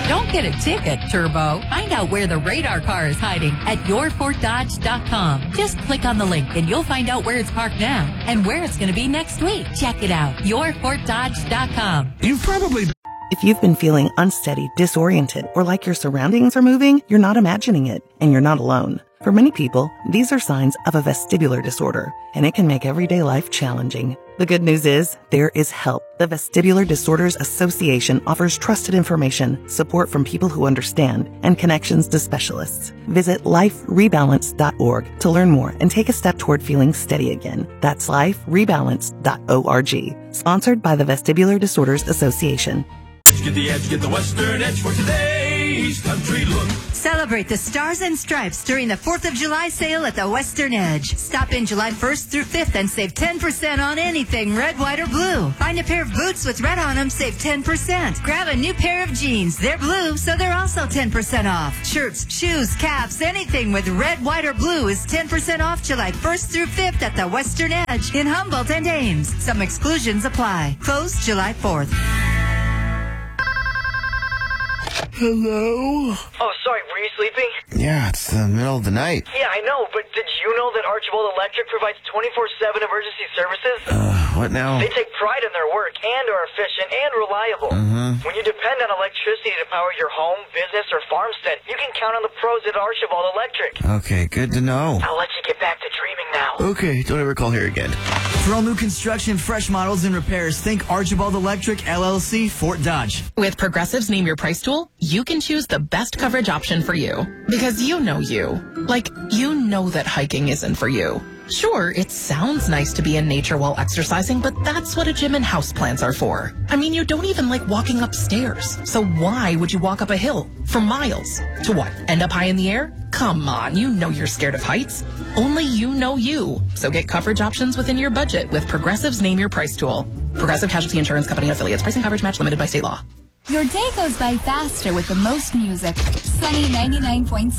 Don't get a ticket, Turbo. Find out where the radar car is hiding at yourfortdodge.com. Just click on the link and you'll find out where it's parked now and where it's going to be next week. Check it out. yourfortdodge.com. You've probably... If you've been feeling unsteady, disoriented, or like your surroundings are moving, you're not imagining it, and you're not alone. For many people, these are signs of a vestibular disorder, and it can make everyday life challenging. The good news is, there is help. The Vestibular Disorders Association offers trusted information, support from people who understand, and connections to specialists. Visit liferebalance.org to learn more and take a step toward feeling steady again. That's liferebalance.org. Sponsored by the Vestibular Disorders Association. Get the edge, get the Western Edge for today's country look. Celebrate the Stars and Stripes during the 4th of July sale at the Western Edge. Stop in July 1st through 5th and save 10% on anything red, white, or blue. Find a pair of boots with red on them, save 10%. Grab a new pair of jeans. They're blue, so they're also 10% off. Shirts, shoes, caps, anything with red, white, or blue is 10% off July 1st through 5th at the Western Edge in Humboldt and Ames. Some exclusions apply. Closed July 4th. Hello? Oh, sorry, were you sleeping? Yeah, it's the middle of the night. Yeah, I know, but did you know that Archibald Electric provides 24/7 emergency services? What now? They take pride in their work and are efficient and reliable. When you depend on electricity to power your home, business, or farmstead, you can count on the pros at Archibald Electric. Okay, good to know. I'll let you get back to dreaming now. Okay, don't ever call here again. For all new construction, fresh models, and repairs, think Archibald Electric, LLC, Fort Dodge. With Progressive's Name Your Price tool, you can choose the best coverage option for you. Because you know you. Like, you know that hiking isn't for you. Sure, it sounds nice to be in nature while exercising, but that's what a gym and houseplants are for. I mean, you don't even like walking upstairs. So why would you walk up a hill for miles? To what, end up high in the air? Come on, you know you're scared of heights. Only you know you. So get coverage options within your budget with Progressive's Name Your Price tool. Progressive Casualty Insurance Company and Affiliates. Pricing coverage match limited by state law. Your day goes by faster with the most music. Sunny 99.7.